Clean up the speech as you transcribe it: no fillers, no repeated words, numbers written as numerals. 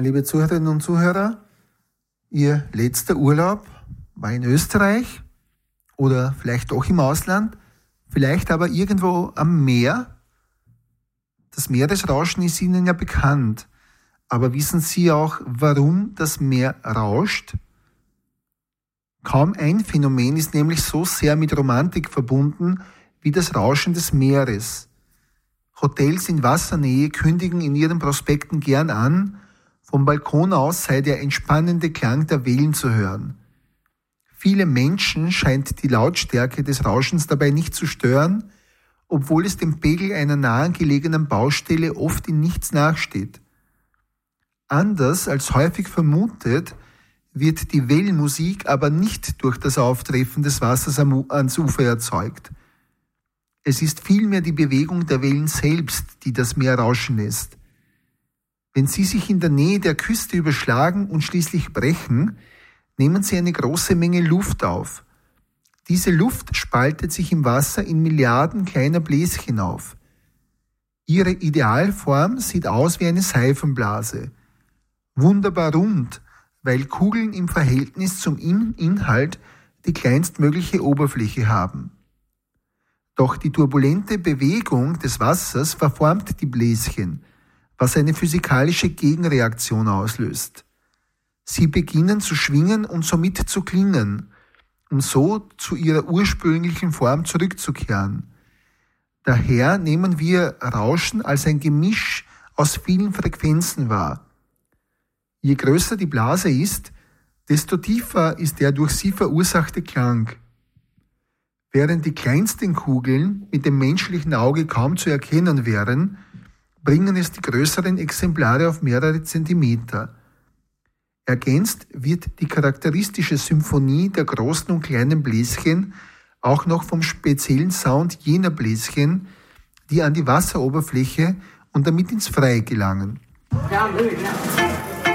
liebe Zuhörerinnen und Zuhörer, Ihr letzter Urlaub war in Österreich oder vielleicht doch im Ausland, vielleicht aber irgendwo am Meer. Das Meeresrauschen ist Ihnen ja bekannt, aber wissen Sie auch, warum das Meer rauscht? Kaum ein Phänomen ist nämlich so sehr mit Romantik verbunden wie das Rauschen des Meeres. Hotels in Wassernähe kündigen in ihren Prospekten gern an, vom Balkon aus sei der entspannende Klang der Wellen zu hören. Viele Menschen scheint die Lautstärke des Rauschens dabei nicht zu stören, obwohl es dem Pegel einer nahen gelegenen Baustelle oft in nichts nachsteht. Anders als häufig vermutet, wird die Wellenmusik aber nicht durch das Auftreffen des Wassers ans Ufer erzeugt. Es ist vielmehr die Bewegung der Wellen selbst, die das Meer rauschen lässt. Wenn sie sich in der Nähe der Küste überschlagen und schließlich brechen, nehmen sie eine große Menge Luft auf. Diese Luft spaltet sich im Wasser in Milliarden kleiner Bläschen auf. Ihre Idealform sieht aus wie eine Seifenblase. Wunderbar rund, weil Kugeln im Verhältnis zum Inhalt die kleinstmögliche Oberfläche haben. Doch die turbulente Bewegung des Wassers verformt die Bläschen, was eine physikalische Gegenreaktion auslöst. Sie beginnen zu schwingen und somit zu klingen, um so zu ihrer ursprünglichen Form zurückzukehren. Daher nehmen wir Rauschen als ein Gemisch aus vielen Frequenzen wahr. Je größer die Blase ist, desto tiefer ist der durch sie verursachte Klang. Während die kleinsten Kugeln mit dem menschlichen Auge kaum zu erkennen wären, bringen es die größeren Exemplare auf mehrere Zentimeter. Ergänzt wird die charakteristische Symphonie der großen und kleinen Bläschen auch noch vom speziellen Sound jener Bläschen, die an die Wasseroberfläche und damit ins Freie gelangen. Ja,